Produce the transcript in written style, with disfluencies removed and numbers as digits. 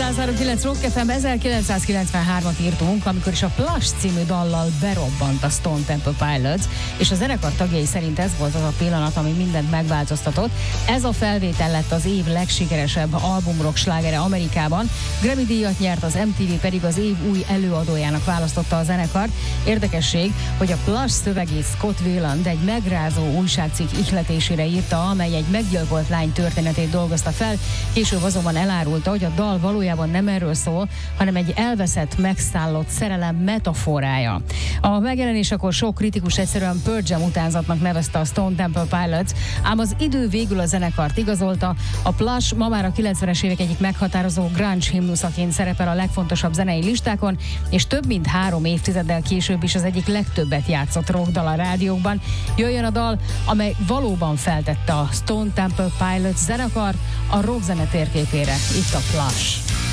103.9 Rock FM, 1993-at írtunk, amikor is a Plush című dallal berobbant a Stone Temple Pilots, és a zenekar tagjai szerint ez volt az a pillanat, ami mindent megváltoztatott. Ez a felvétel lett az év legsikeresebb albumrock slágere Amerikában. Grammy díjat nyert, az MTV pedig az év új előadójának választotta a zenekart. Érdekesség, hogy a Plush szövegét Scott Weiland egy megrázó újságcikk ihletésére írta, amely egy meggyilkolt lány történetét dolgozta fel. Később azonban elárulta, hogy a dal valójában nem erről szól, hanem egy elveszett, megszállott szerelem metaforája. A megjelenésekor sok kritikus egyszerűen Pearl Jam utánzatnak nevezte a Stone Temple Pilots, ám az idő végül a zenekart igazolta. A Plush ma már a 90-es évek egyik meghatározó grunge himnuszaként szerepel a legfontosabb zenei listákon, és több mint 3 évtizeddel később is az egyik legtöbbet játszott rockdal a rádiókban. Jöjjön a dal, amely valóban feltette a Stone Temple Pilots zenekar a rockzene térképére. Itt a Plush.